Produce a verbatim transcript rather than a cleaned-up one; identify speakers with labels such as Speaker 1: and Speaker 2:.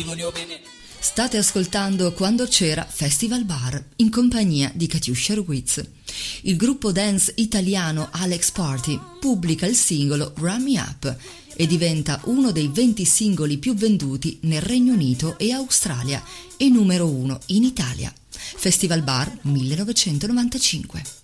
Speaker 1: State ascoltando Quando c'era Festival Bar in compagnia di Katiuscia Ruiz. Il gruppo dance italiano Alex Party pubblica il singolo Run Me Up e diventa uno dei venti singoli più venduti nel Regno Unito e Australia e numero uno in Italia. Festival Bar millenovecentonovantacinque.